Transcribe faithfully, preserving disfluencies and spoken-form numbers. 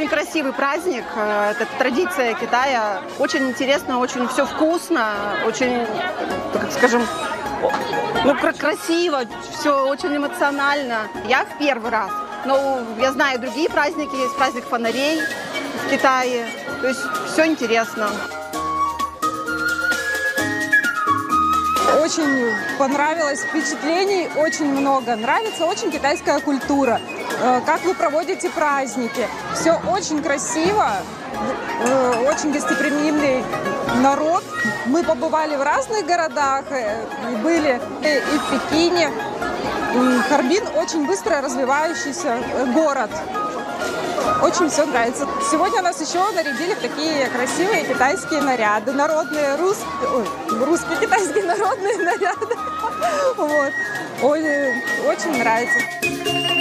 очень красивый праздник, это традиция Китая. Очень интересно, очень все вкусно, очень, как скажем, ну, красиво, все очень эмоционально. Я в первый раз, но я знаю другие праздники, есть праздник фонарей в Китае, то есть все интересно. Очень понравилось, впечатлений очень много. Нравится очень китайская культура. Как вы проводите праздники. Все очень красиво, очень гостеприимный народ. Мы побывали в разных городах, были и в Пекине. Харбин очень быстро развивающийся город. Очень все нравится. Сегодня нас еще нарядили в такие красивые китайские наряды, народные, рус... Ой, русские китайские народные наряды. Вот. Ой, очень нравится.